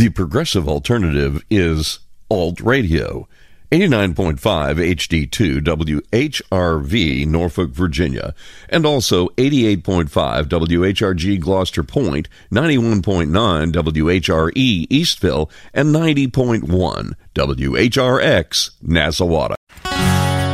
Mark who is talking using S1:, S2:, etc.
S1: The progressive alternative is Alt Radio. 89.5 HD2 WHRV, Norfolk, Virginia, and also 88.5 WHRG, Gloucester Point, 91.9 WHRE, Eastville, and 90.1 WHRX, Nassauwata.